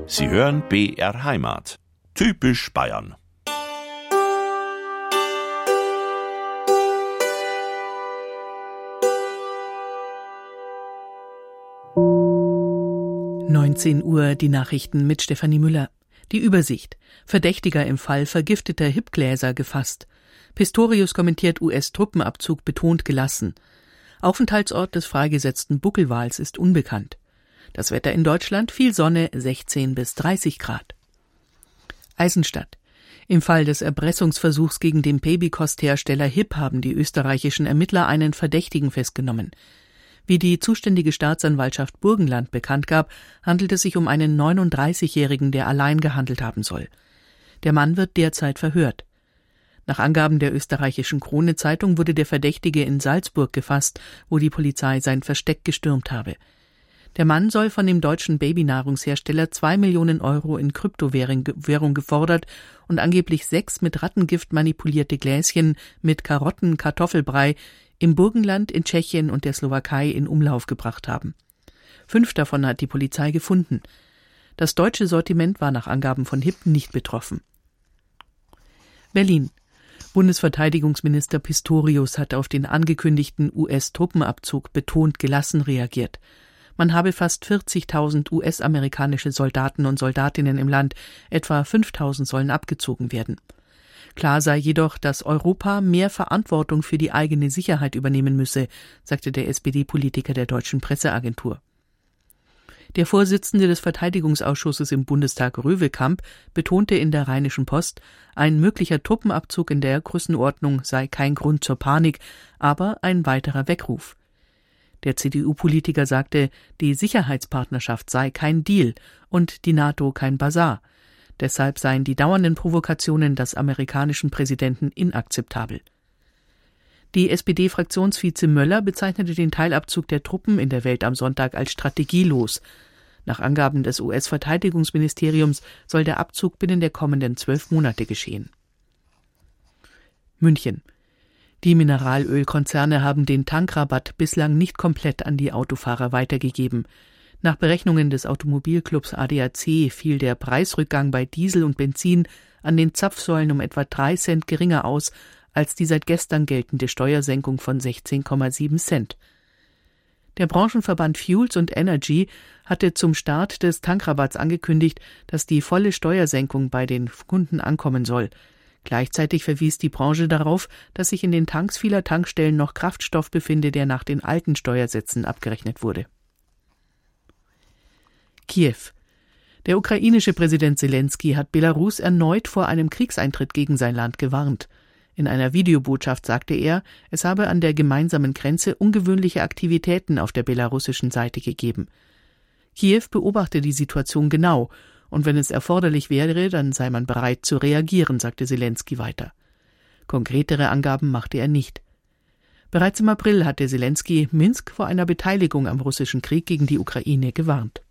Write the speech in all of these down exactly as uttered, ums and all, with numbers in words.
Sie hören B R Heimat. Typisch Bayern. neunzehn Uhr, die Nachrichten mit Stefanie Müller. Die Übersicht. Verdächtiger im Fall vergifteter Hipgläser gefasst. Pistorius kommentiert U S-Truppenabzug betont gelassen. Aufenthaltsort des freigesetzten Buckelwals ist unbekannt. Das Wetter in Deutschland, viel Sonne, sechzehn bis dreißig Grad. Eisenstadt. Im Fall des Erpressungsversuchs gegen den Babykosthersteller Hipp haben die österreichischen Ermittler einen Verdächtigen festgenommen. Wie die zuständige Staatsanwaltschaft Burgenland bekannt gab, handelt es sich um einen neununddreißigjährigen, der allein gehandelt haben soll. Der Mann wird derzeit verhört. Nach Angaben der österreichischen Krone-Zeitung wurde der Verdächtige in Salzburg gefasst, wo die Polizei sein Versteck gestürmt habe. Der Mann soll von dem deutschen Babynahrungshersteller zwei Millionen Euro in Kryptowährung gefordert und angeblich sechs mit Rattengift manipulierte Gläschen mit Karotten-Kartoffelbrei im Burgenland, in Tschechien und der Slowakei in Umlauf gebracht haben. Fünf davon hat die Polizei gefunden. Das deutsche Sortiment war nach Angaben von Hipp nicht betroffen. Berlin. Bundesverteidigungsminister Pistorius hat auf den angekündigten U S-Truppenabzug betont gelassen reagiert. Man habe fast vierzigtausend U S-amerikanische Soldaten und Soldatinnen im Land, etwa fünftausend sollen abgezogen werden. Klar sei jedoch, dass Europa mehr Verantwortung für die eigene Sicherheit übernehmen müsse, sagte der S P D-Politiker der Deutschen Presseagentur. Der Vorsitzende des Verteidigungsausschusses im Bundestag Röwekamp betonte in der Rheinischen Post, ein möglicher Truppenabzug in der Größenordnung sei kein Grund zur Panik, aber ein weiterer Weckruf. Der C D U-Politiker sagte, die Sicherheitspartnerschaft sei kein Deal und die NATO kein Basar. Deshalb seien die dauernden Provokationen des amerikanischen Präsidenten inakzeptabel. Die S P D-Fraktionsvize Möller bezeichnete den Teilabzug der Truppen in der Welt am Sonntag als strategielos. Nach Angaben des U S-Verteidigungsministeriums soll der Abzug binnen der kommenden zwölf Monate geschehen. München. Die Mineralölkonzerne haben den Tankrabatt bislang nicht komplett an die Autofahrer weitergegeben. Nach Berechnungen des Automobilclubs A D A C fiel der Preisrückgang bei Diesel und Benzin an den Zapfsäulen um etwa drei Cent geringer aus als die seit gestern geltende Steuersenkung von sechzehn Komma sieben Cent. Der Branchenverband Fuels und Energy hatte zum Start des Tankrabatts angekündigt, dass die volle Steuersenkung bei den Kunden ankommen soll. Gleichzeitig verwies die Branche darauf, dass sich in den Tanks vieler Tankstellen noch Kraftstoff befinde, der nach den alten Steuersätzen abgerechnet wurde. Kiew. Der ukrainische Präsident Selenskyj hat Belarus erneut vor einem Kriegseintritt gegen sein Land gewarnt. In einer Videobotschaft sagte er, es habe an der gemeinsamen Grenze ungewöhnliche Aktivitäten auf der belarussischen Seite gegeben. Kiew beobachte die Situation genau und wenn es erforderlich wäre, dann sei man bereit zu reagieren, sagte Selenskyj weiter. Konkretere Angaben machte er nicht. Bereits im April hatte Selenskyj Minsk vor einer Beteiligung am russischen Krieg gegen die Ukraine gewarnt.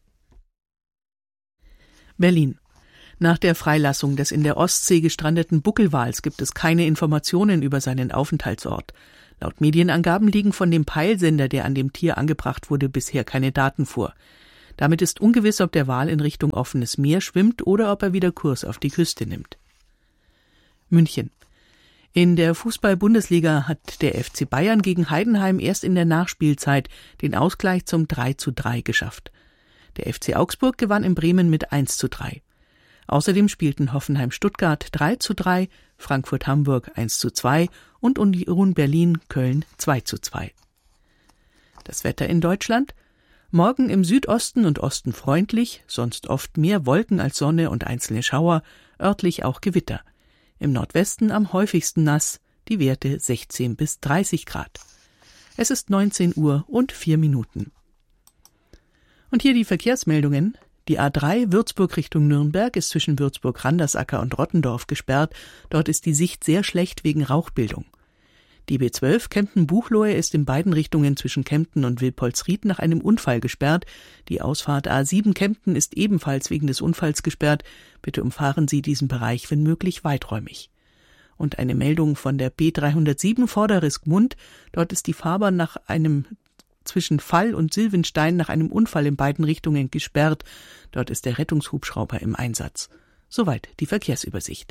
Berlin. Nach der Freilassung des in der Ostsee gestrandeten Buckelwals gibt es keine Informationen über seinen Aufenthaltsort. Laut Medienangaben liegen von dem Peilsender, der an dem Tier angebracht wurde, bisher keine Daten vor. Damit ist ungewiss, ob der Wal in Richtung offenes Meer schwimmt oder ob er wieder Kurs auf die Küste nimmt. München. In der Fußball-Bundesliga hat der F C Bayern gegen Heidenheim erst in der Nachspielzeit den Ausgleich zum drei zu drei geschafft. Der F C Augsburg gewann in Bremen mit eins zu drei. Außerdem spielten Hoffenheim-Stuttgart drei zu drei, Frankfurt-Hamburg eins zu zwei und Union Berlin-Köln zwei zu zwei. Das Wetter in Deutschland? Morgen im Südosten und Osten freundlich, sonst oft mehr Wolken als Sonne und einzelne Schauer, örtlich auch Gewitter. Im Nordwesten am häufigsten nass, die Werte sechzehn bis dreißig Grad. Es ist neunzehn Uhr und vier Minuten. Und hier die Verkehrsmeldungen. Die A drei Würzburg Richtung Nürnberg ist zwischen Würzburg-Randersacker und Rottendorf gesperrt. Dort ist die Sicht sehr schlecht wegen Rauchbildung. Die B zwölf Kempten-Buchloe ist in beiden Richtungen zwischen Kempten und Wilpolsried nach einem Unfall gesperrt. Die Ausfahrt A sieben Kempten ist ebenfalls wegen des Unfalls gesperrt. Bitte umfahren Sie diesen Bereich, wenn möglich, weiträumig. Und eine Meldung von der B dreihundertsieben Vorderrisk-Mund. Dort ist die Fahrbahn nach einem zwischen Fall und Silvenstein nach einem Unfall in beiden Richtungen gesperrt. Dort ist der Rettungshubschrauber im Einsatz. Soweit die Verkehrsübersicht.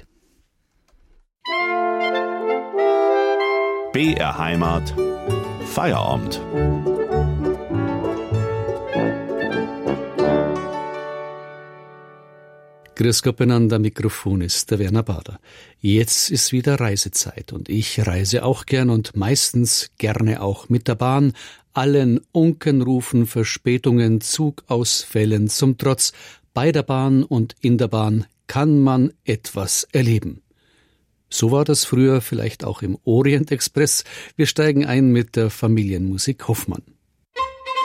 B R Heimat. Feierabend. Grüß Gott beieinander, Mikrofon ist der Werner Bader. Jetzt ist wieder Reisezeit und ich reise auch gern und meistens gerne auch mit der Bahn. Allen Unkenrufen, Verspätungen, Zugausfällen zum Trotz. Bei der Bahn und in der Bahn kann man etwas erleben. So war das früher vielleicht auch im Orient Express. Wir steigen ein mit der Familienmusik Hoffmann.